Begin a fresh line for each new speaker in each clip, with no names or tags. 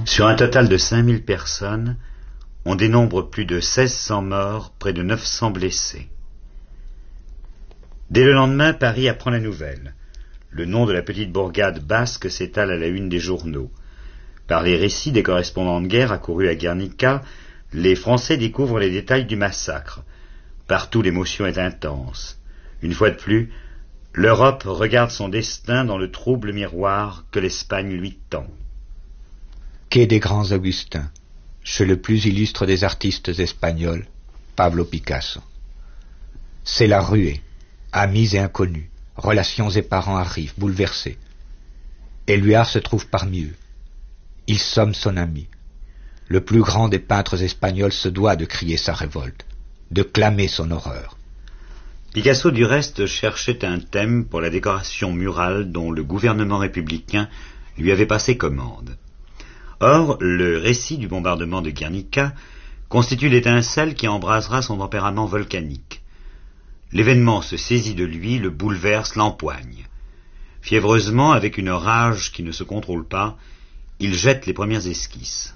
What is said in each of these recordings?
Sur un total de 5000 personnes, on dénombre plus de 1600 morts, près de 900 blessés. Dès le lendemain, Paris apprend la nouvelle. Le nom de la petite bourgade basque s'étale à la une des journaux. Par les récits des correspondants de guerre accourus à Guernica, les Français découvrent les détails du massacre. Partout, l'émotion est intense. Une fois de plus, l'Europe regarde son destin dans le trouble miroir que l'Espagne lui tend.
Quai des Grands Augustins, chez le plus illustre des artistes espagnols, Pablo Picasso. C'est la ruée, amis et inconnus, relations et parents arrivent, bouleversés. Éluard se trouve parmi eux. Il somme son ami. Le plus grand des peintres espagnols se doit de crier sa révolte, de clamer son horreur.
Picasso, du reste, cherchait un thème pour la décoration murale dont le gouvernement républicain lui avait passé commande. Or, le récit du bombardement de Guernica constitue l'étincelle qui embrasera son tempérament volcanique. L'événement se saisit de lui, le bouleverse, l'empoigne. Fiévreusement, avec une rage qui ne se contrôle pas, il jette les premières esquisses.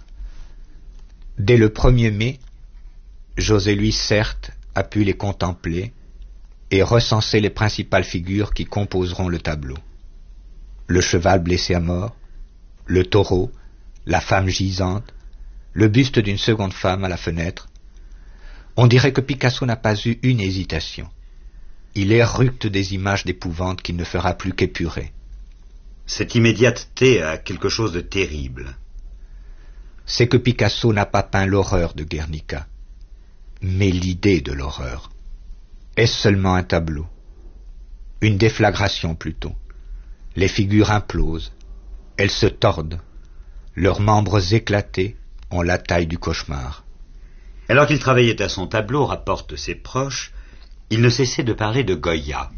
Dès le 1er mai, José Luis, certes, a pu les contempler et recenser les principales figures qui composeront le tableau. Le cheval blessé à mort, le taureau, la femme gisante, le buste d'une seconde femme à la fenêtre. On dirait que Picasso n'a pas eu une hésitation. Il éructe des images d'épouvante qu'il ne fera plus qu'épurer.
Cette immédiateté a quelque chose de terrible.
C'est que Picasso n'a pas peint l'horreur de Guernica, mais l'idée de l'horreur. Est-ce seulement un tableau? Une déflagration plutôt. Les figures implosent, elles se tordent, leurs membres éclatés ont la taille du cauchemar.
Alors qu'il travaillait à son tableau, rapportent ses proches, il ne cessait de parler de Goya.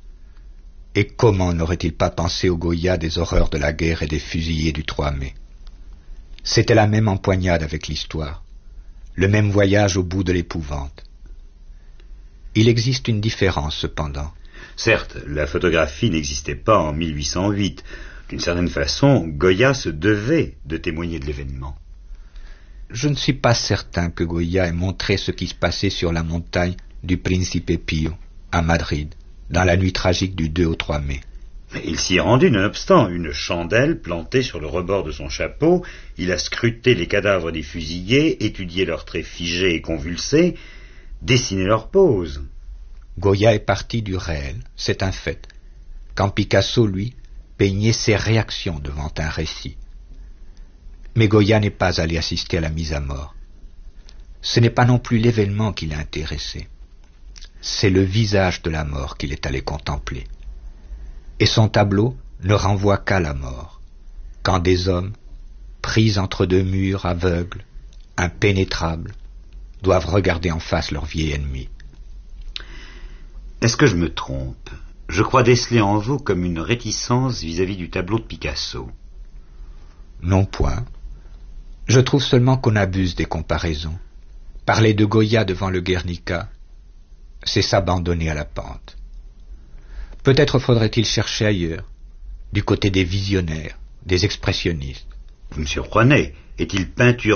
Et comment n'aurait-il pas pensé au Goya des horreurs de la guerre et des fusillés du 3 mai? C'était la même empoignade avec l'histoire, le même voyage au bout de l'épouvante. Il existe une différence cependant.
Certes, la photographie n'existait pas en 1808. D'une certaine façon, Goya se devait de témoigner de l'événement.
Je ne suis pas certain que Goya ait montré ce qui se passait sur la montagne du Principe Pio, à Madrid, dans la nuit tragique du 2 au 3 mai.
Mais il s'y est rendu nonobstant, une chandelle plantée sur le rebord de son chapeau, il a scruté les cadavres des fusillés, étudié leurs traits figés et convulsés, dessiné leurs poses.
Goya est parti du réel, c'est un fait, quand Picasso, lui, peignait ses réactions devant un récit. Mais Goya n'est pas allé assister à la mise à mort. Ce n'est pas non plus l'événement qui l'a intéressé. C'est le visage de la mort qu'il est allé contempler. Et son tableau ne renvoie qu'à la mort, quand des hommes, pris entre deux murs aveugles, impénétrables, doivent regarder en face leur vieil ennemi.
Est-ce que je me trompe? Je crois déceler en vous comme une réticence vis-à-vis du tableau de Picasso.
Non point. Je trouve seulement qu'on abuse des comparaisons. Parler de Goya devant le Guernica, c'est s'abandonner à la pente. Peut-être faudrait-il chercher ailleurs, du côté des visionnaires, des expressionnistes.
Vous me surprenez. Est-il peinture